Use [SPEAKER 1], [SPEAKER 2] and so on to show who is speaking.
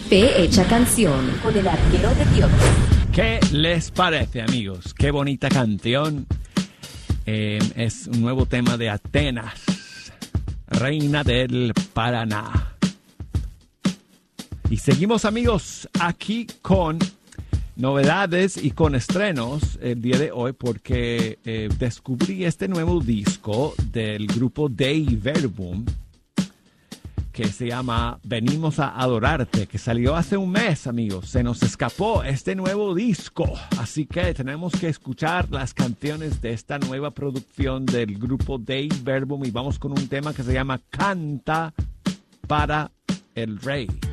[SPEAKER 1] Fe Hecha Canción con el Arquero de Dios.
[SPEAKER 2] ¿Qué les parece, amigos? Qué bonita canción. Es un nuevo tema de Atenas, reina del Paraná. Y seguimos, amigos, aquí con novedades y con estrenos el día de hoy, porque descubrí este nuevo disco del grupo Dei Verbum, que se llama Venimos a Adorarte, que salió hace un mes, amigos. Se nos escapó este nuevo disco, así que tenemos que escuchar las canciones de esta nueva producción del grupo Dei Verbum, y vamos con un tema que se llama Canta para el Rey.